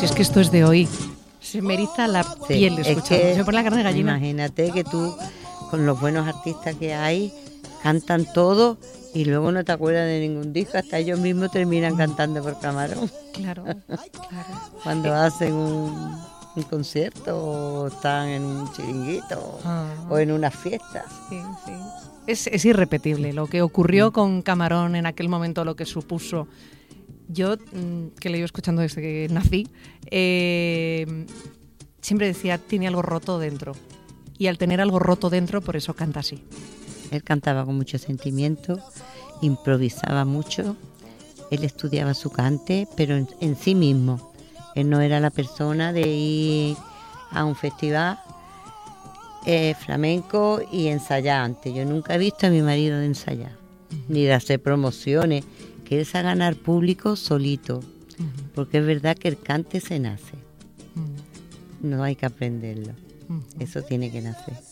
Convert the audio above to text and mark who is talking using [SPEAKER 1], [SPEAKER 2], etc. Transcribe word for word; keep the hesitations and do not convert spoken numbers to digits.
[SPEAKER 1] si es que esto es de hoy. Se me eriza la
[SPEAKER 2] Sí,
[SPEAKER 1] piel
[SPEAKER 2] es
[SPEAKER 1] escuchando.
[SPEAKER 2] que
[SPEAKER 1] Se me pone la carne de gallina.
[SPEAKER 2] Imagínate que tú, con los buenos artistas que hay, cantan todo y luego no te acuerdas de ningún disco, hasta ellos mismos terminan cantando por camarón.
[SPEAKER 1] Claro, claro.
[SPEAKER 2] Cuando
[SPEAKER 1] Eh,
[SPEAKER 2] hacen un, un concierto o están en un chiringuito
[SPEAKER 1] Ah.
[SPEAKER 2] o en unas fiestas.
[SPEAKER 1] Sí, sí. Es, es irrepetible lo que ocurrió con Camarón en aquel momento, lo que supuso. Yo, mm, que le iba escuchando desde que nací, eh, siempre decía, tiene algo roto dentro. Y al tener algo roto dentro, por eso canta así.
[SPEAKER 2] Él cantaba con mucho sentimiento, improvisaba mucho, él estudiaba su cante, pero en, en sí mismo. Él no era la persona de ir a un festival eh, flamenco y ensayar antes. Yo nunca he visto a mi marido de ensayar, uh-huh. ni de hacer promociones, que es a ganar público solito, uh-huh. porque es verdad que el cante se nace, uh-huh. no hay que aprenderlo, uh-huh. eso tiene que nacer.